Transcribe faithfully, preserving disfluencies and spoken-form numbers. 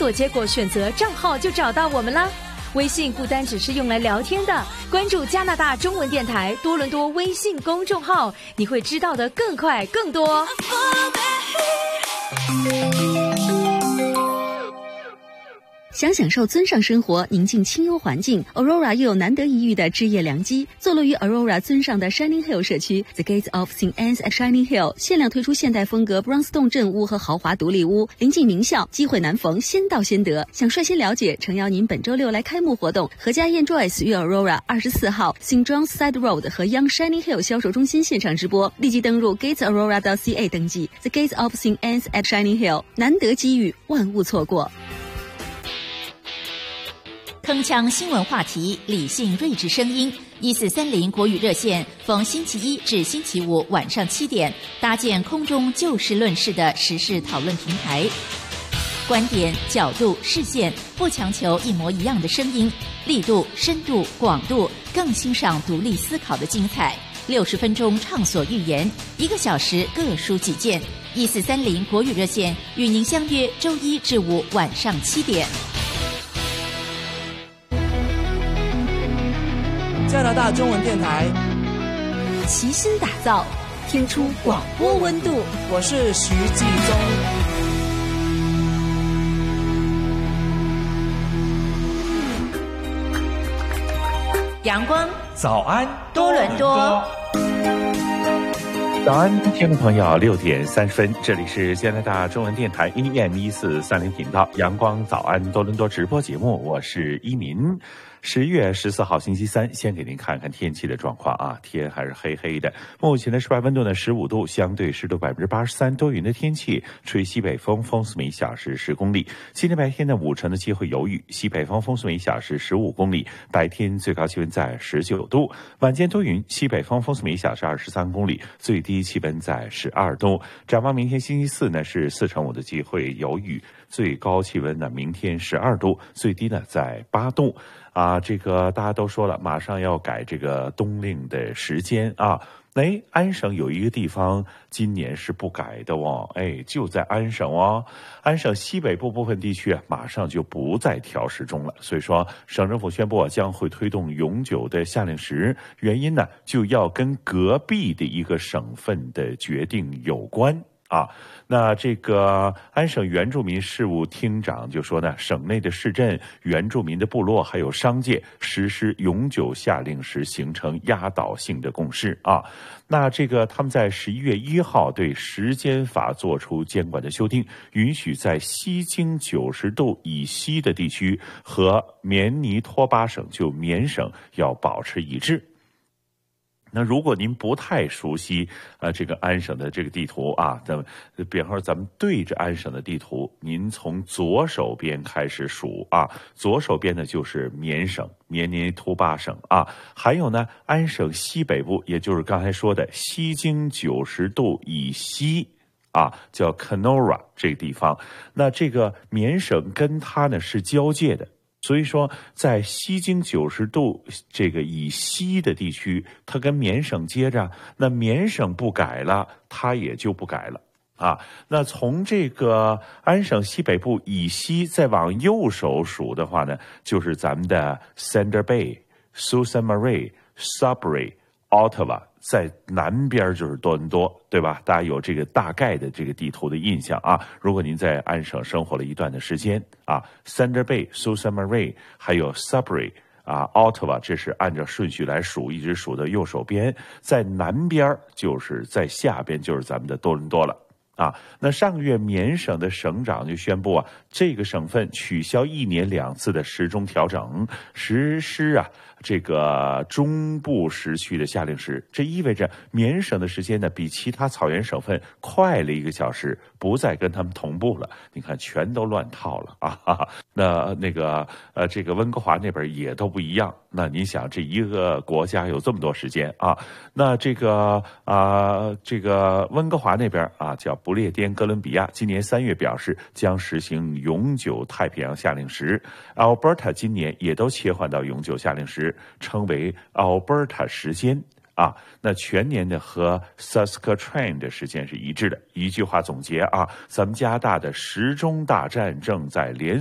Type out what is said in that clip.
索结果选择账号就找到我们啦。微信不单只是用来聊天的，关注加拿大中文电台多伦多微信公众号，你会知道的更快更多。 想享受尊上生活、宁静清幽环境 ，Aurora 又有难得一遇的置业良机。坐落于 Aurora 尊上的 Shining Hill 社区 ，The Gates of Saint Anne's at Shining Hill 限量推出现代风格 Brownstone 镇屋和豪华独立屋，临近名校，机会难逢，先到先得。想率先了解，诚邀您本周六来开幕活动。何家燕 Joyce 于 Aurora 二十四号 Saint John's Side Road 和 Young Shining Hill 销售中心现场直播，立即登入 gatesaurora.ca 登记。The Gates of Saint Anne's at Shining Hill， 难得机遇，万勿错过。 铿锵新闻话题，理性睿智声音，一四三零国语热线，逢星期一至星期五晚上七点，搭建空中就事论事的时事讨论平台。观点、角度、视线，不强求一模一样的声音，力度、深度、广度，更欣赏独立思考的精彩。六十分钟畅所欲言，一个小时各抒己见。一四三零国语热线与您相约周一至五晚上七点。 加拿大中文电台齐心打造，听出广播温度。 我是徐继宗。阳光早安多伦多。 早安，听众朋友，六点三十分，这里是加拿大中文电台 A M 一四三零频道阳光早安多伦多直播节目，我是一民。十月十四号星期三，先给您看看天气的状况啊，天还是黑黑的。目前的室外温度呢十五度，相对湿度百分之八十三，多云的天气，吹西北风，风速每小时十公里。今天白天呢五成的机会有雨，西北风，风速每小时十五公里。白天最高气温在十九度，晚间多云，西北风，风速每小时二十三公里，最低气温在十二度。展望明天星期四呢是四成五的机会有雨，最高气温呢明天十二度，最低呢在八度。啊，这个大家都说了，马上要改这个冬令的时间啊。哎，安省有一个地方今年是不改的哦，哎，就在安省哦。安省西北部部分地区啊，马上就不再调时中了。所以说，省政府宣布啊，将会推动永久的夏令时，原因呢，就要跟隔壁的一个省份的决定有关。啊，那这个安省原住民事务厅长就说呢，省内的市镇、原住民的部落还有商界实施永久夏令时形成压倒性的共识啊。那这个他们在十一月一号对时间法做出监管的修订，允许在西经九十度以西的地区和缅尼托巴省就缅省要保持一致。那如果您不太熟悉呃这个安省的这个地图啊，咱们比方说咱们对着安省的地图，您从左手边开始数啊，左手边呢就是缅省、缅尼托巴省啊，还有呢安省西北部，也就是刚才说的西经九十度以西啊，叫 Kenora 这个地方。那这个缅省跟它呢是交界的。所以说，在西经九十度这个以西的地区，它跟缅省接着，那缅省不改了，它也就不改了啊。那从这个安省西北部以西再往右手数的话呢，就是咱们的 Thunder Bay、Sault Ste. Marie、Sudbury、Ottawa。在南边就是多伦多，对吧？大家有这个大概的这个地图的印象啊。如果您在安省生活了一段的时间啊 ，Thunder Bay、Sault Ste. Marie 还有 Sudbury 啊 ，Ottawa 这是按照顺序来数，一直数到右手边。在南边就是在下边就是咱们的多伦多了。啊，那上个月缅省的省长就宣布啊，这个省份取消一年两次的时钟调整，实施啊这个中部时区的夏令时。这意味着缅省的时间呢比其他草原省份快了一个小时，不再跟他们同步了。你看，全都乱套了啊！哈哈，那那个呃，这个温哥华那边也都不一样。那你想，这一个国家有这么多时间啊？那这个啊、呃，这个温哥华那边啊，叫不列颠哥伦比亚，今年三月表示将实行永久太平洋夏令时。Alberta 今年也都切换到永久夏令时，称为 Alberta 时间啊。那全年的和 Saskatchewan 的时间是一致的。一句话总结啊，咱们加拿大的时钟大战正在连